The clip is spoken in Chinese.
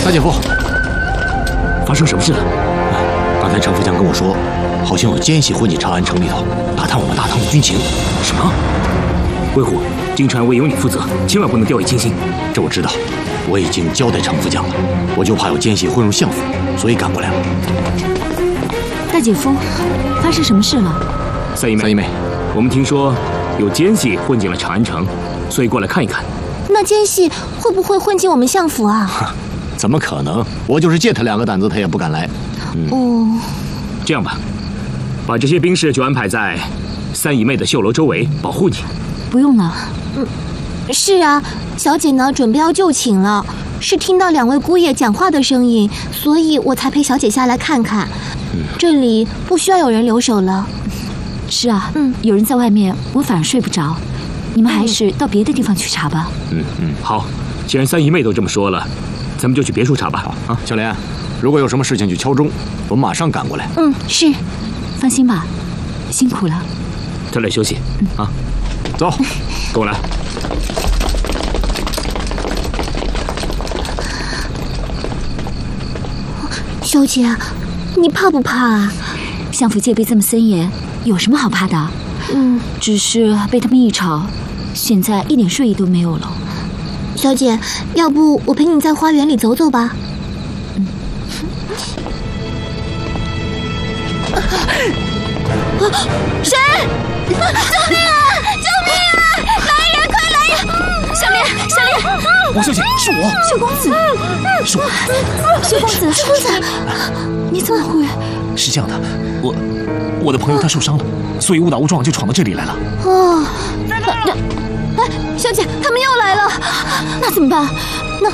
大姐夫，发生什么事了？刚才程副将跟我说，好像有奸细混进长安城里头，打探我们大唐的军情。 什么？魏虎，京传唯有你负责，千万不能掉以轻心。 这我知道，我已经交代程副将了，我就怕有奸细混入相府，所以赶过来了。 大姐夫，发生什么事了？ 三姨妹，我们听说有奸细混进了长安城，所以过来看一看。 那奸细会不会混进我们相府啊？ 怎么可能？我就是借他2个胆子，他也不敢来。 哦， 这样吧，把这些兵士就安排在三姨妹的绣楼周围，保护你。 不用了。 是啊，小姐呢准备要就寝了，是听到2位姑爷讲话的声音，所以我才陪小姐下来看看。这里不需要有人留守了。 是啊，有人在外面，我反而睡不着。你们还是到别的地方去查吧。 好，既然三姨妹都这么说了，咱们就去别处查吧。 啊，小莲，如果有什么事情就敲钟，我马上赶过来。 是。 放心吧，辛苦了。 早点休息。啊， 走， 跟我来。 小姐，你怕不怕啊？ 相府戒备这么森严，有什么好怕的？只是被他们一吵，现在一点睡意都没有了。 小姐，要不我陪你在花园里走走吧？谁？救命啊！救命啊！来人，快来呀！ 小莲， 王小姐，是我， 秀公子， 是我， 秀公子，你怎么会？ 是这样的，我的朋友他受伤了，所以误打误撞就闯到这里来了。 哦，哎，小姐，他们又来了， 那怎么办？